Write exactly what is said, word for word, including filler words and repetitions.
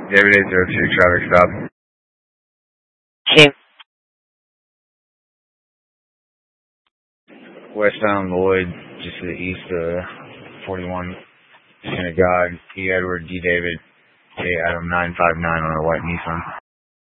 David eight zero two, traffic stop. Hey. Westbound Lloyd, just to the east of forty-one, Synagogue, E. Edward, D. David, J. Adam nine five nine on a white Nissan.